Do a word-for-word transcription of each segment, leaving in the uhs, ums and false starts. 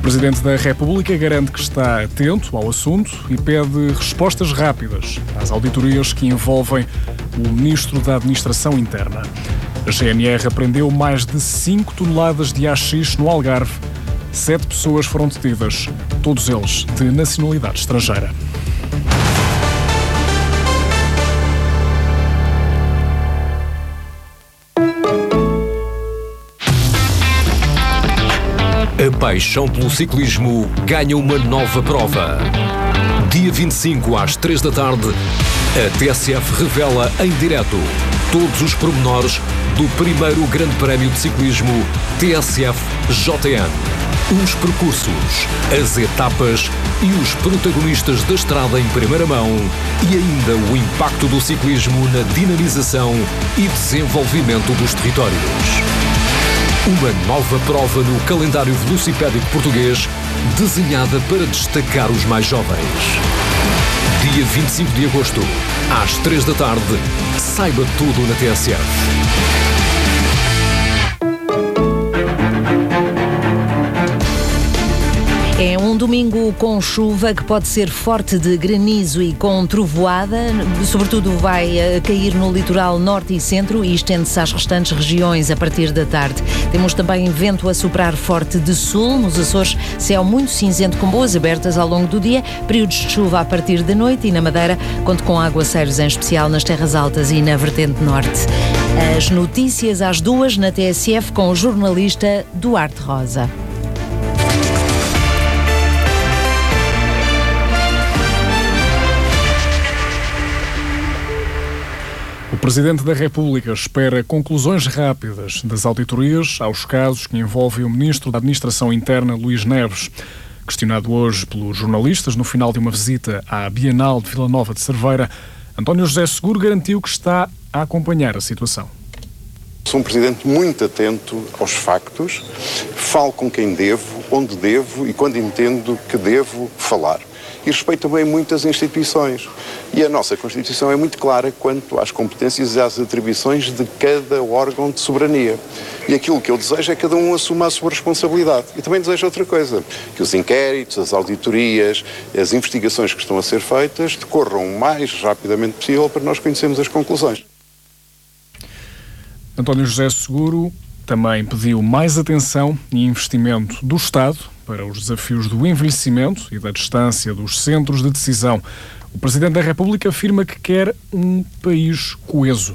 Presidente da República garante que está atento ao assunto e pede respostas rápidas às auditorias que envolvem o Ministro da Administração Interna. A G N R apreendeu mais de cinco toneladas de haxixe no Algarve. Sete pessoas foram detidas, todos eles de nacionalidade estrangeira. A paixão pelo ciclismo ganha uma nova prova. Dia vinte e cinco, às três da tarde, a T S F revela em direto todos os pormenores do primeiro Grande Prémio de Ciclismo T S F J N. Os percursos, as etapas e os protagonistas da estrada em primeira mão e ainda o impacto do ciclismo na dinamização e desenvolvimento dos territórios. Uma nova prova no calendário velocipédico português, desenhada para destacar os mais jovens. Dia vinte e cinco de agosto, às três da tarde, saiba tudo na T S F. É um domingo com chuva que pode ser forte de granizo e com trovoada, sobretudo vai cair no litoral norte e centro e estende-se às restantes regiões a partir da tarde. Temos também vento a soprar forte de sul, nos Açores céu muito cinzento com boas abertas ao longo do dia, períodos de chuva a partir da noite e na Madeira conto com aguaceiros em especial nas terras altas e na vertente norte. As notícias às duas na T S F com o jornalista Duarte Rosa. O Presidente da República espera conclusões rápidas das auditorias aos casos que envolvem o Ministro da Administração Interna, Luís Neves. Questionado hoje pelos jornalistas no final de uma visita à Bienal de Vila Nova de Cerveira, António José Seguro garantiu que está a acompanhar a situação. Sou um Presidente muito atento aos factos, falo com quem devo, onde devo e quando entendo que devo falar. E respeito também muitas instituições. E a nossa Constituição é muito clara quanto às competências e às atribuições de cada órgão de soberania. E aquilo que eu desejo é que cada um assuma a sua responsabilidade. E também desejo outra coisa, que os inquéritos, as auditorias, as investigações que estão a ser feitas decorram o mais rapidamente possível para nós conhecermos as conclusões. António José Seguro também pediu mais atenção e investimento do Estado para os desafios do envelhecimento e da distância dos centros de decisão. O Presidente da República afirma que quer um país coeso.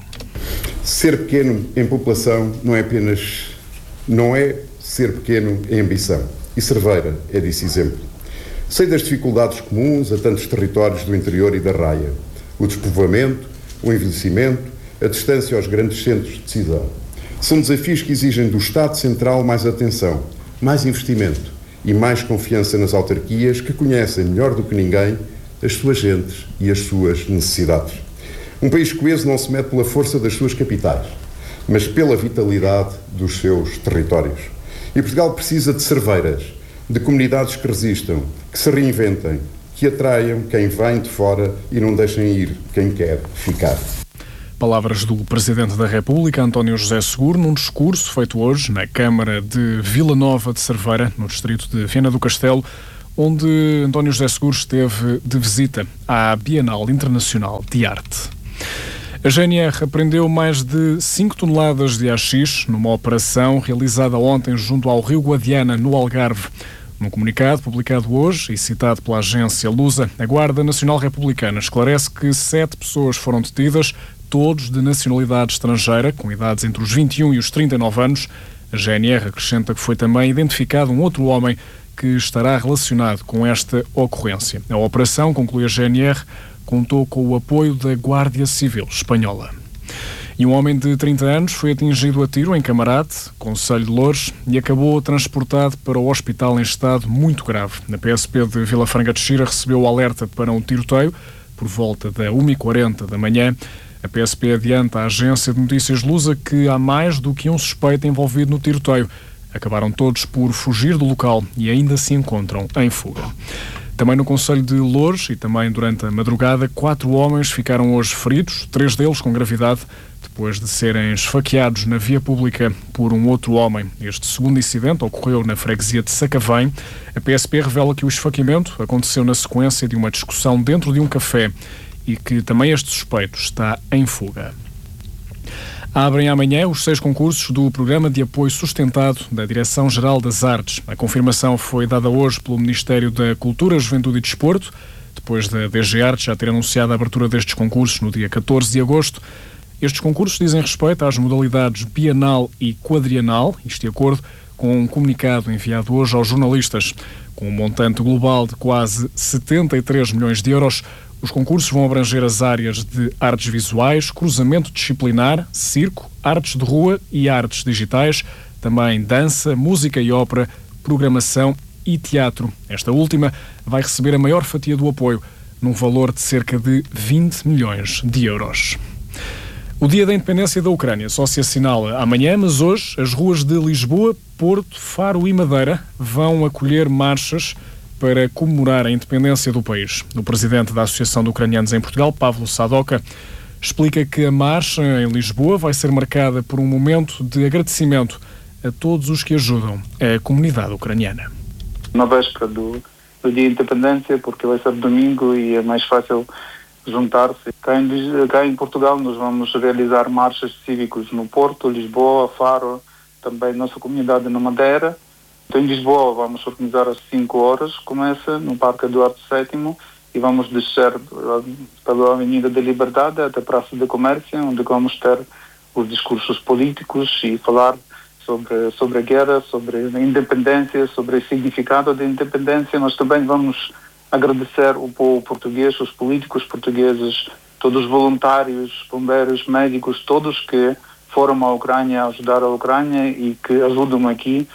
Ser pequeno em população não é apenas, não é ser pequeno em ambição. E Cerveira é desse exemplo. Sei das dificuldades comuns a tantos territórios do interior e da raia. O despovoamento, o envelhecimento, a distância aos grandes centros de decisão. São desafios que exigem do Estado Central mais atenção, mais investimento e mais confiança nas autarquias que conhecem melhor do que ninguém as suas gentes e as suas necessidades. Um país coeso não se mede pela força das suas capitais, mas pela vitalidade dos seus territórios. E Portugal precisa de cerveiras, de comunidades que resistam, que se reinventem, que atraiam quem vem de fora e não deixem ir quem quer ficar. Palavras do Presidente da República, António José Seguro, num discurso feito hoje na Câmara de Vila Nova de Cerveira, no distrito de Viana do Castelo, onde António José Seguro esteve de visita à Bienal Internacional de Arte. A G N R apreendeu mais de cinco toneladas de haxixe numa operação realizada ontem junto ao Rio Guadiana, no Algarve. Num comunicado publicado hoje e citado pela agência Lusa, a Guarda Nacional Republicana esclarece que sete pessoas foram detidas, todos de nacionalidade estrangeira, com idades entre os vinte e um e os trinta e nove anos. A G N R acrescenta que foi também identificado um outro homem que estará relacionado com esta ocorrência. A operação, conclui a G N R, contou com o apoio da Guarda Civil Espanhola. E um homem de trinta anos foi atingido a tiro em Camarate, Concelho de Loures, e acabou transportado para o hospital em estado muito grave. A P S P de Vila Franca de Xira recebeu o alerta para um tiroteio por volta da uma e quarenta da manhã. A P S P adianta à agência de notícias Lusa que há mais do que um suspeito envolvido no tiroteio. Acabaram todos por fugir do local e ainda se encontram em fuga. Também no concelho de Loures e também durante a madrugada, quatro homens ficaram hoje feridos, três deles com gravidade, depois de serem esfaqueados na via pública por um outro homem. Este segundo incidente ocorreu na freguesia de Sacavém. A P S P revela que o esfaqueamento aconteceu na sequência de uma discussão dentro de um café e que também este suspeito está em fuga. Abrem amanhã os seis concursos do Programa de Apoio Sustentado da Direção-Geral das Artes. A confirmação foi dada hoje pelo Ministério da Cultura, Juventude e Desporto, depois da D G Artes já ter anunciado a abertura destes concursos no dia catorze de agosto. Estes concursos dizem respeito às modalidades bienal e quadrienal, isto de acordo com um comunicado enviado hoje aos jornalistas. Com um montante global de quase setenta e três milhões de euros, os concursos vão abranger as áreas de artes visuais, cruzamento disciplinar, circo, artes de rua e artes digitais, também dança, música e ópera, programação e teatro. Esta última vai receber a maior fatia do apoio, num valor de cerca de vinte milhões de euros. O Dia da Independência da Ucrânia só se assinala amanhã, mas hoje as ruas de Lisboa, Porto, Faro e Madeira vão acolher marchas para comemorar a independência do país. O presidente da Associação de Ucranianos em Portugal, Pavlo Sadoka, explica que a marcha em Lisboa vai ser marcada por um momento de agradecimento a todos os que ajudam a comunidade ucraniana. Na véspera do, do Dia da Independência, porque vai ser domingo e é mais fácil juntar-se. Cá em, cá em Portugal nós vamos realizar marchas cívicos no Porto, Lisboa, Faro, também nossa comunidade na Madeira. Então, em Lisboa vamos organizar às cinco horas, começa no Parque Eduardo sétimo e vamos descer pela Avenida da Liberdade até a Praça do Comércio, onde vamos ter os discursos políticos e falar sobre, sobre a guerra, sobre a independência, sobre o significado da independência, mas também vamos agradecer o povo português, os políticos portugueses, todos os voluntários, bombeiros, médicos, todos que foram à Ucrânia ajudar a Ucrânia e que ajudam aqui.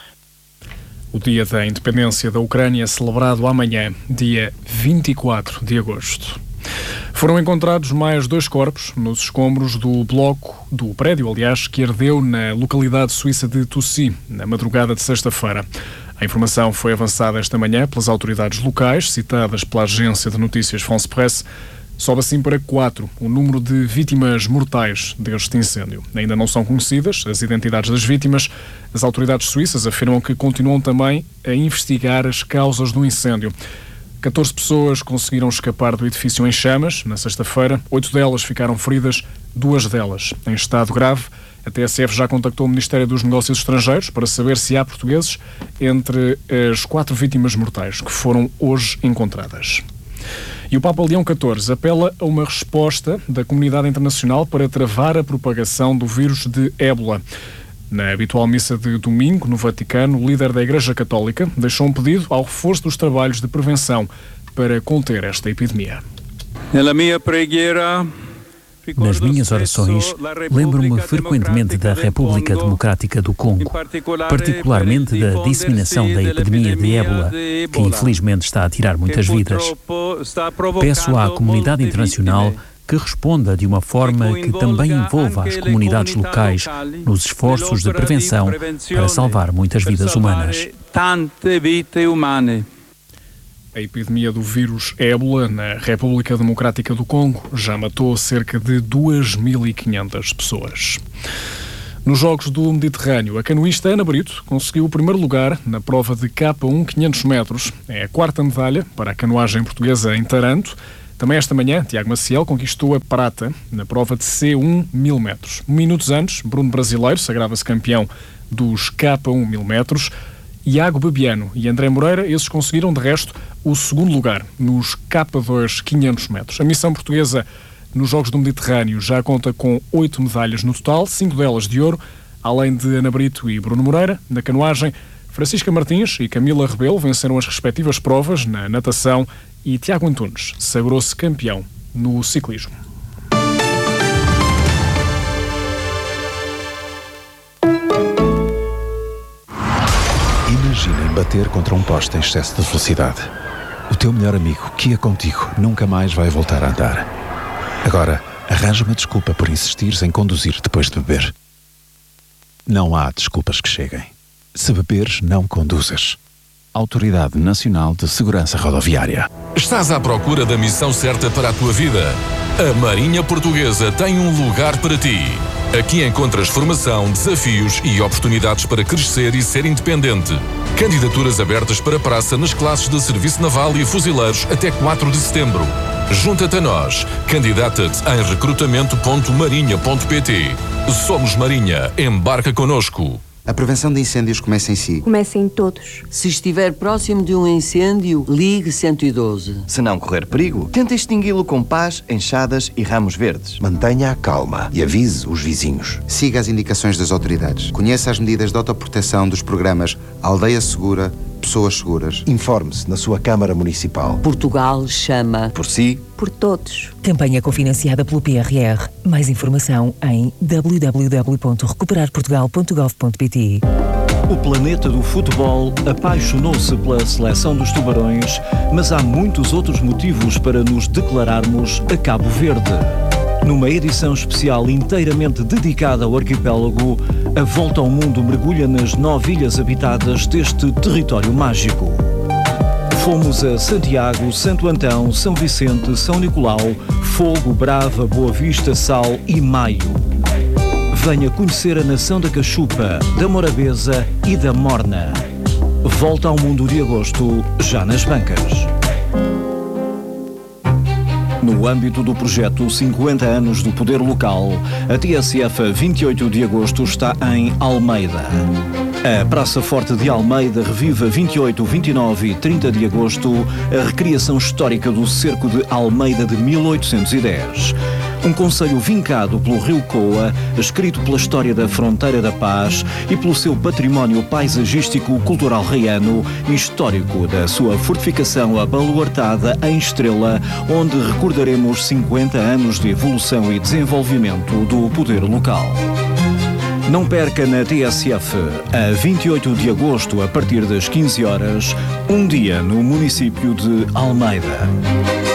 O Dia da Independência da Ucrânia é celebrado amanhã, dia vinte e quatro de agosto. Foram encontrados mais dois corpos nos escombros do bloco, do prédio, aliás, que ardeu na localidade suíça de Toucy, na madrugada de sexta-feira. A informação foi avançada esta manhã pelas autoridades locais, citadas pela agência de notícias France Presse. Sobe assim para quatro o número de vítimas mortais deste incêndio. Ainda não são conhecidas as identidades das vítimas. As autoridades suíças afirmam que continuam também a investigar as causas do incêndio. catorze pessoas conseguiram escapar do edifício em chamas na sexta-feira. Oito delas ficaram feridas, duas delas em estado grave. A T S F já contactou o Ministério dos Negócios Estrangeiros para saber se há portugueses entre as quatro vítimas mortais que foram hoje encontradas. E o Papa Leão catorze apela a uma resposta da comunidade internacional para travar a propagação do vírus de ébola. Na habitual missa de domingo, no Vaticano, o líder da Igreja Católica deixou um pedido ao reforço dos trabalhos de prevenção para conter esta epidemia. Na minha preghiera, nas minhas orações, lembro-me frequentemente da República Democrática do Congo, particularmente da disseminação da epidemia de ébola, que infelizmente está a tirar muitas vidas. Peço à comunidade internacional que responda de uma forma que também envolva as comunidades locais nos esforços de prevenção para salvar muitas vidas humanas. A epidemia do vírus ébola na República Democrática do Congo já matou cerca de duas mil e quinhentas pessoas. Nos Jogos do Mediterrâneo, a canoísta Ana Brito conseguiu o primeiro lugar na prova de K um quinhentos metros. É a quarta medalha para a canoagem portuguesa em Taranto. Também esta manhã, Tiago Maciel conquistou a prata na prova de C um mil metros. Minutos antes, Bruno Brasileiro sagrava-se campeão dos K um mil metros. Iago Bebiano e André Moreira, esses conseguiram, de resto, o segundo lugar nos K dois quinhentos metros. A missão portuguesa nos Jogos do Mediterrâneo já conta com oito medalhas no total, cinco delas de ouro, além de Ana Brito e Bruno Moreira. Na canoagem, Francisca Martins e Camila Rebelo venceram as respectivas provas na natação e Tiago Antunes sagrou-se campeão no ciclismo. Imaginem bater contra um poste em excesso de velocidade. O teu melhor amigo, que ia contigo, nunca mais vai voltar a andar. Agora, arranja uma desculpa por insistires em conduzir depois de beber. Não há desculpas que cheguem. Se beberes, não conduzas. Autoridade Nacional de Segurança Rodoviária. Estás à procura da missão certa para a tua vida? A Marinha Portuguesa tem um lugar para ti. Aqui encontras formação, desafios e oportunidades para crescer e ser independente. Candidaturas abertas para praça nas classes de Serviço Naval e Fuzileiros até quatro de setembro. Junta-te a nós. Candidata-te em recrutamento ponto marinha ponto pt. Somos Marinha. Embarca connosco. A prevenção de incêndios começa em si. Começa em todos. Se estiver próximo de um incêndio, ligue cento e doze. Se não correr perigo, tente extingui-lo com pás, enxadas e ramos verdes. Mantenha a calma e avise os vizinhos. Siga as indicações das autoridades. Conheça as medidas de autoproteção dos programas Aldeia Segura, Pessoas Seguras. Informe-se na sua Câmara Municipal. Portugal chama por si, por todos. Campanha cofinanciada pelo P R R. Mais informação em w w w ponto recuperar portugal ponto gov ponto pt. O planeta do futebol apaixonou-se pela seleção dos Tubarões, mas há muitos outros motivos para nos declararmos a Cabo Verde. Numa edição especial inteiramente dedicada ao arquipélago, a Volta ao Mundo mergulha nas nove ilhas habitadas deste território mágico. Fomos a Santiago, Santo Antão, São Vicente, São Nicolau, Fogo, Brava, Boa Vista, Sal e Maio. Venha conhecer a nação da Cachupa, da Morabeza e da Morna. Volta ao Mundo de agosto, já nas bancas. No âmbito do projeto cinquenta anos do Poder Local, a T S F a vinte e oito de agosto está em Almeida. A Praça Forte de Almeida revive a vinte e oito, vinte e nove e trinta de agosto a recriação histórica do cerco de Almeida de mil oitocentos e dez. Um concelho vincado pelo rio Coa, escrito pela história da Fronteira da Paz e pelo seu património paisagístico-cultural reiano e histórico da sua fortificação abaluartada em Estrela, onde recordaremos cinquenta anos de evolução e desenvolvimento do poder local. Não perca na T S F, a vinte e oito de agosto, a partir das quinze horas, um dia no município de Almeida.